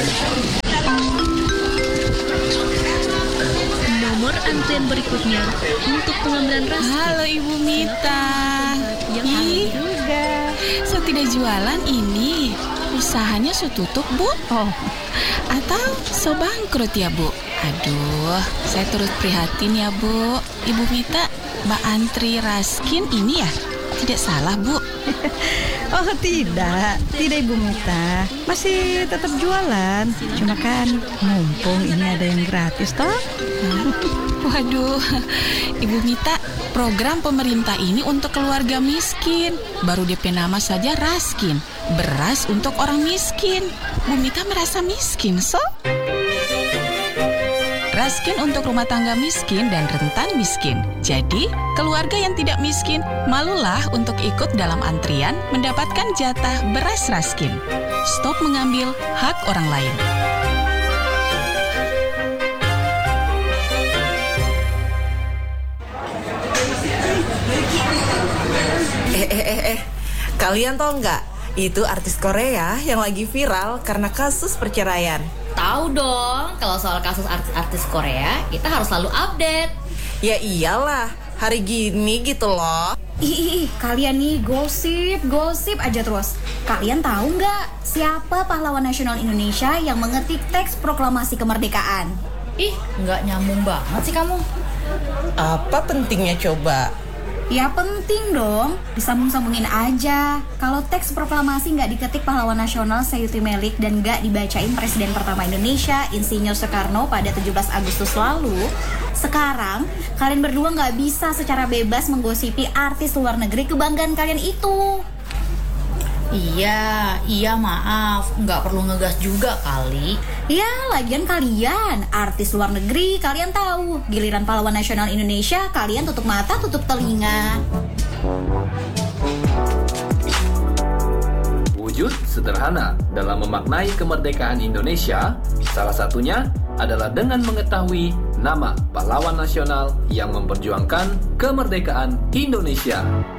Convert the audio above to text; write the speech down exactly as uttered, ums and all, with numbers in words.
Nomor antrian berikutnya untuk pengambilan ras. Halo Ibu Mita. Ih, juga. So tidak jualan ini. Usahanya so tutup, Bu? Oh. Atau so bangkrut ya, Bu? Aduh, saya turut prihatin ya, Bu. Ibu Mita, Mbak Antri Raskin ini ya? Tidak salah, Bu? Oh tidak, tidak Ibu Mita. Masih tetap jualan. Cuma kan mumpung ini ada yang gratis toh. Waduh, Ibu Mita, program pemerintah ini untuk keluarga miskin. Baru D P nama saja Raskin. Beras untuk orang miskin. Bu Mita merasa miskin, so? Raskin untuk rumah tangga miskin dan rentan miskin. Jadi, keluarga yang tidak miskin, malulah untuk ikut dalam antrian mendapatkan jatah beras Raskin. Stop mengambil hak orang lain. Eh, eh, eh, eh. Kalian tahu nggak? Itu artis Korea yang lagi viral karena kasus perceraian. Tahu dong, kalau soal kasus artis-artis Korea, kita harus selalu update. Ya iyalah, hari gini gitu loh. Ih, ih, kalian nih gosip, gosip aja terus. Kalian tahu nggak siapa pahlawan nasional Indonesia yang mengetik teks proklamasi kemerdekaan? Ih, nggak nyambung banget sih kamu. Apa pentingnya coba? Ya penting dong, disambung-sambungin aja. Kalau teks proklamasi nggak diketik pahlawan nasional Sayuti Melik dan nggak dibacain Presiden pertama Indonesia, Insinyur Soekarno pada tujuh belas Agustus lalu, sekarang kalian berdua nggak bisa secara bebas menggosipi artis luar negeri kebanggaan kalian itu. Iya, iya maaf, nggak perlu ngegas juga kali. Ya, lagian kalian, artis luar negeri, kalian tahu. Giliran pahlawan nasional Indonesia, kalian tutup mata, tutup telinga. Wujud sederhana dalam memaknai kemerdekaan Indonesia, salah satunya adalah dengan mengetahui nama pahlawan nasional yang memperjuangkan kemerdekaan Indonesia.